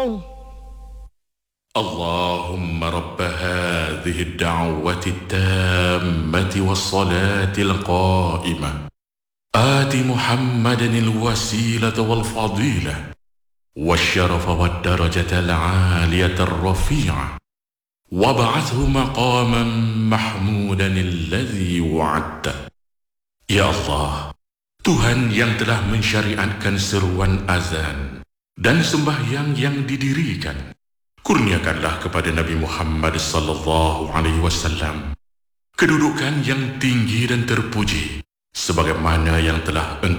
اللهم رب هذه الدعوة التامة والصلاة القائمة آت محمدا الوسيلة والفضيلة والشرف والدرجة العالية الرفيعة وابعثه مقاما محمودا الذي وعدته. Ya Allah, Tuhan yang telah mensyariatkan seruan azan dan sembahyang yang didirikan, kurniakanlah kepada Nabi Muhammad sallallahu alaihi wasallam kedudukan yang tinggi dan terpuji sebagaimana yang telah